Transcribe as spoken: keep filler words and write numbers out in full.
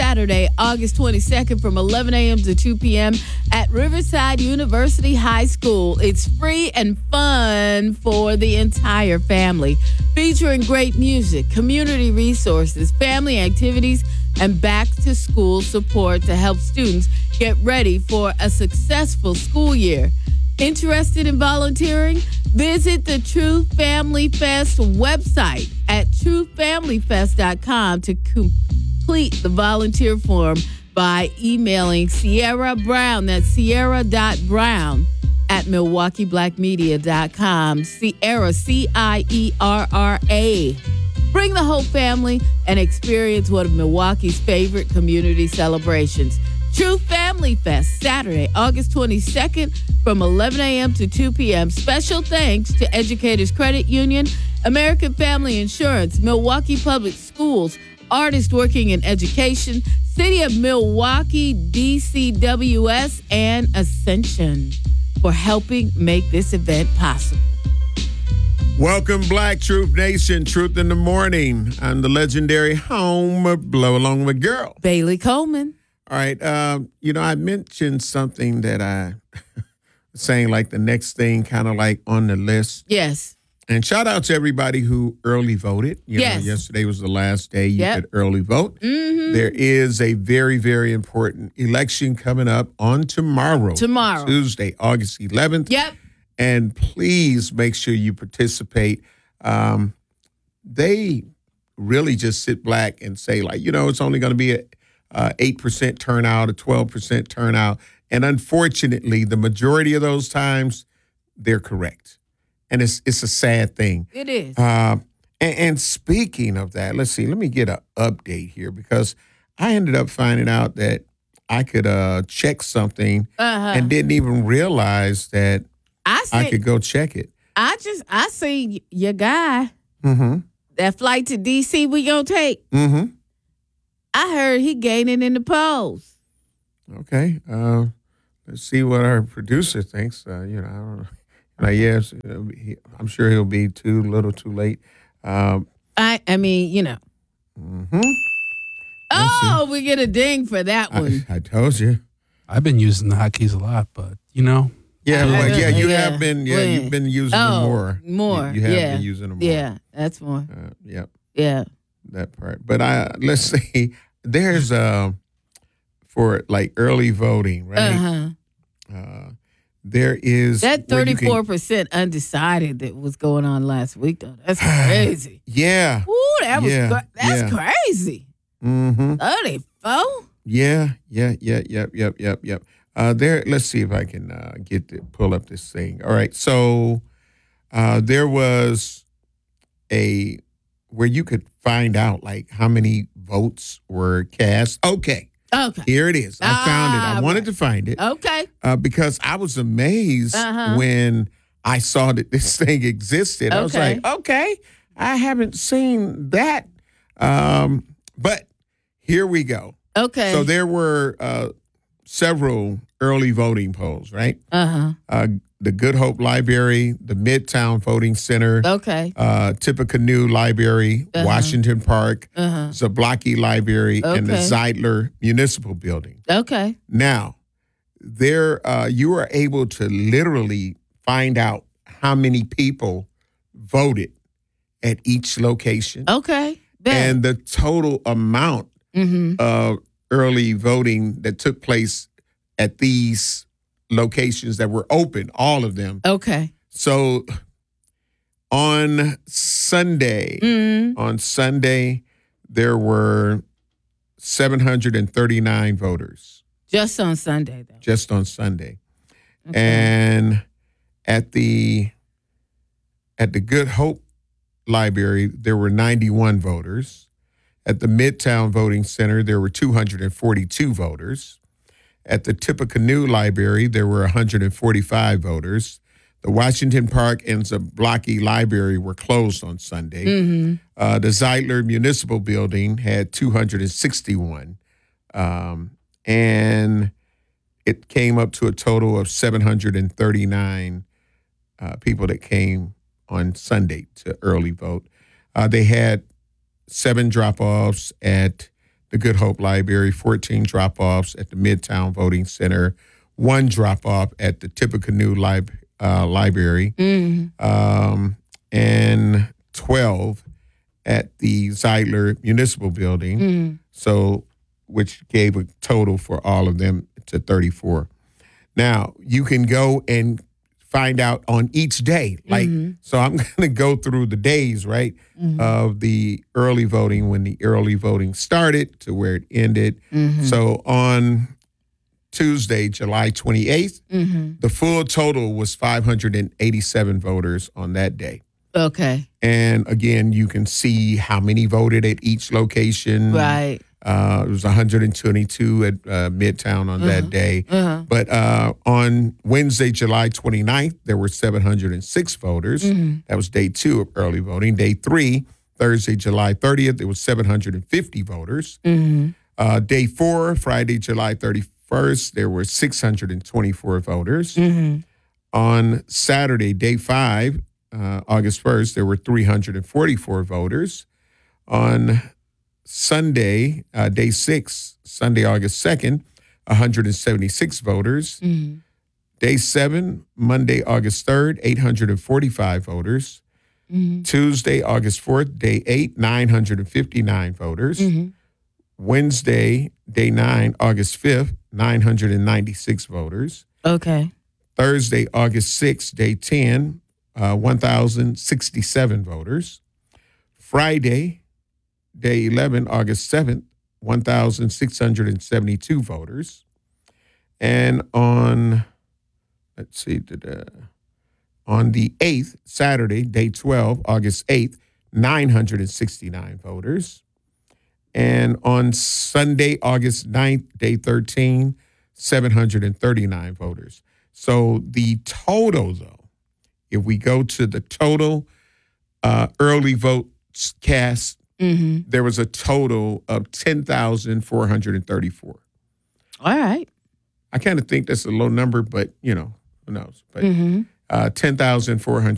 Saturday, August twenty-second from eleven a.m. to two p.m. at Riverside University High School. It's free and fun for the entire family, featuring great music, community resources, family activities, and back-to-school support to help students get ready for a successful school year. Interested in volunteering? Visit the True Family Fest website at true family fest dot com to complete the volunteer form by emailing Sierra Brown. That's Sierra dot Brown at milwaukee black media dot com. Sierra, C I E R R A. Bring the whole family and experience one of Milwaukee's favorite community celebrations. True Family Fest, Saturday, August twenty-second from eleven a.m. to two p.m. Special thanks to Educators Credit Union, American Family Insurance, Milwaukee Public Schools, Artists Working in Education, City of Milwaukee, D C W S, and Ascension for helping make this event possible. Welcome, Black Truth Nation, Truth in the Morning. I'm the legendary Homer Blow along with girl, Bailey Coleman. All right, um, you know, I mentioned something that I was saying like the next thing kind of like on the list. Yes. And shout out to everybody who early voted. You yes. know, yesterday was the last day you yep. could early vote. Mm-hmm. There is a very, very important election coming up on tomorrow. Tomorrow. Tuesday, August eleventh. Yep. And please make sure you participate. Um, they really just sit back and say, like, you know, it's only going to be a uh, eight percent turnout, a twelve percent turnout. And unfortunately, the majority of those times, they're correct. And it's it's a sad thing. It is. Uh, and, and speaking of that, let's see, let me get an update here because I ended up finding out that I could uh, check something uh-huh. and didn't even realize that I, see, I could go check it. I just, I see your guy. Mm-hmm. That flight to D C we gonna take. Mm-hmm. I heard he gaining in the polls. Okay. Uh, let's see what our producer thinks. Uh, you know, I don't know. Uh, yes, he, I'm sure he'll be too little too late. Um, I, I mean, you know. Mm-hmm. Oh, we get a ding for that one. I, I told you. I've been using the hotkeys a lot, but, you know. Yeah, well, yeah, you yeah. have been. Yeah, when? you've been using oh, them more. More, you, you have yeah. been using them more. Yeah, that's more. Uh, yep. Yeah, that part. But I let's see. There's uh for like early voting, right? Uh-huh. Uh, there is that thirty-four percent undecided that was going on last week. Though that's crazy. Yeah. Ooh, that was yeah, cra- that's yeah. crazy. Mm-hmm. thirty-four. Yeah, yeah, yeah, yep, yep, yep, yep. Uh, there. Let's see if I can uh, get to pull up this thing. All right. So uh, there was a where you could find out like how many votes were cast. Okay. Okay. Here it is. I found it. I Ah, wanted right. to find it. Okay. Uh, because I was amazed Uh-huh. when I saw that this thing existed. I was Okay. like, okay, I haven't seen that. Um, but here we go. Okay. So there were uh, several early voting polls, right? Uh-huh. Uh, the Good Hope Library, the Midtown Voting Center, Okay. uh, Tippecanoe Library, Uh-huh. Washington Park, Uh-huh. Zablocki Library, and the Okay. Zeidler Municipal Building. Okay. Now, there uh, you are able to literally find out how many people voted at each location Okay. Bet. and the total amount mm-hmm. of early voting that took place at these locations that were open, all of them. Okay. So on Sunday, Mm-hmm. on Sunday, there were seven hundred thirty-nine voters. Just on Sunday, though. Just on Sunday. Okay. And at the at the Good Hope Library, there were ninety-one voters. At the Midtown Voting Center, there were two hundred forty-two voters. At the Tippecanoe Library, there were one hundred forty-five voters. The Washington Park and Zablocki Library were closed on Sunday. Mm-hmm. Uh, the Zeidler Municipal Building had two hundred sixty-one. Um, and it came up to a total of seven hundred thirty-nine uh, people that came on Sunday to early vote. Uh, they had seven drop-offs at the Good Hope Library, fourteen drop-offs at the Midtown Voting Center, one drop-off at the Tippecanoe Lib- uh, Library, Mm-hmm. um, and twelve at the Zeidler Municipal Building. Mm-hmm. So, which gave a total for all of them to thirty-four. Now, you can go and find out on each day. Like, Mm-hmm. so I'm going to go through the days, right, Mm-hmm. of the early voting, when the early voting started to where it ended. Mm-hmm. So on Tuesday, July twenty-eighth, Mm-hmm. the full total was five hundred eighty-seven voters on that day. Okay. And again, you can see how many voted at each location. Right. Uh, it was one hundred twenty-two at uh, Midtown on that day. Uh-huh. But uh, on Wednesday, July twenty-ninth, there were seven hundred six voters. Mm-hmm. That was day two of early voting. Day three, Thursday, July thirtieth, there was seven hundred fifty voters. Mm-hmm. Uh, day four, Friday, July thirty-first, there were six hundred twenty-four voters. Mm-hmm. On Saturday, day five, uh, August first, there were three hundred forty-four voters. On Sunday, uh, day six, Sunday, August second, one hundred seventy-six voters. Mm-hmm. Day seven, Monday, August third, eight hundred forty-five voters. Mm-hmm. Tuesday, August fourth, day eight, nine hundred fifty-nine voters. Mm-hmm. Wednesday, day nine, August fifth, nine hundred ninety-six voters. Okay. Thursday, August sixth, day ten, uh, one thousand sixty-seven voters. Friday, day eleven, August seventh, one thousand six hundred seventy-two voters. And on, let's see, da-da, on the eighth, Saturday, day twelve, August eighth, nine hundred sixty-nine voters. And on Sunday, August ninth, day thirteen, seven hundred thirty-nine voters. So the total, though, if we go to the total uh, early vote cast, Mm-hmm. there was a total of ten thousand four hundred thirty-four. All right. I kind of think that's a low number, but, you know, who knows? But Mm-hmm. uh, ten thousand four hundred